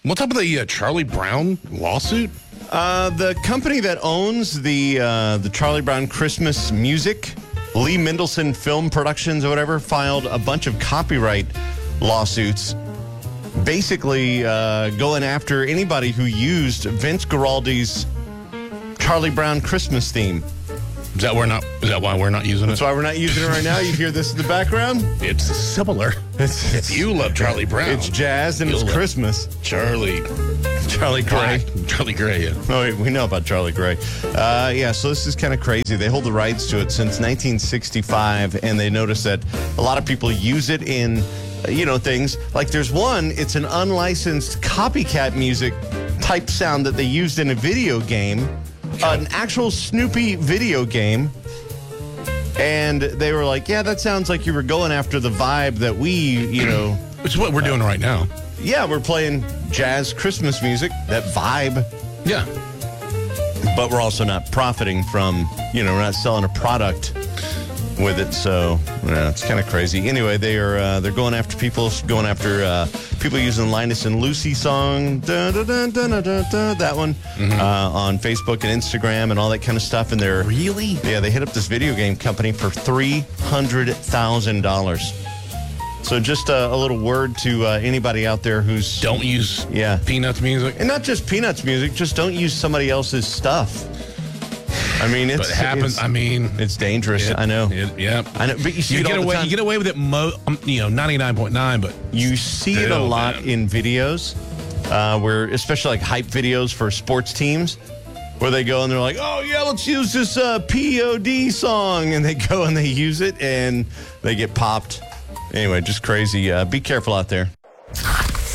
What's up with the Charlie Brown lawsuit? The company that owns the Charlie Brown Christmas music, Lee Mendelson Film Productions or whatever, filed a bunch of copyright lawsuits, basically going after anybody who used Vince Guaraldi's Charlie Brown Christmas theme. Is that why we're not using it? That's why we're not using it right now. You hear this in the background? It's similar. If you love Charlie Brown, it's jazz and it's Christmas. Charlie Gray. Charlie Gray, yeah. Oh, wait, we know about Charlie Gray. So this is kind of crazy. They hold the rights to it since 1965, and they notice that a lot of people use it in, things. Like there's one, it's an unlicensed copycat music type sound that they used in a video game, an actual Snoopy video game. And they were like, yeah, that sounds like you were going after the vibe that we, Which is what we're doing right now. Yeah, we're playing jazz Christmas music, that vibe. Yeah. But we're also not profiting from, we're not selling a product with it. So, it's kind of crazy. Anyway, they're going after people using Linus and Lucy song, that one, on Facebook and Instagram and all that kind of stuff. And they're really? Yeah, they hit up this video game company for $300,000. So just a little word to anybody out there who's... Don't use Peanuts music. And not just Peanuts music, just don't use somebody else's stuff. I mean, it happens. It's dangerous. I know. Yeah. I know. But you see it all the time. You get away with it, 99.9, but... You see it a lot in videos, where, especially like hype videos for sports teams, where they go and they're like, oh, yeah, let's use this POD song. And they go and they use it, and they get popped. Anyway, just crazy. Be careful out there.